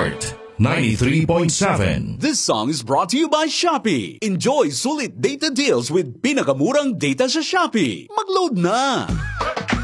Heart 93.7. This song is brought to you by Shopee. Enjoy sulit data deals with pinakamurang data sa Shopee. Mag-load na!